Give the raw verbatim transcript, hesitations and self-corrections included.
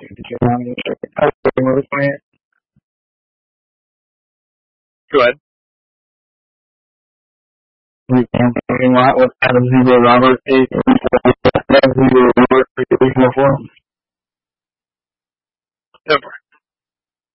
Did you want me to cut the movie plan? Go ahead. We can parking lot with Adam Zero Robert eight Adam Zero Robert original form. Never.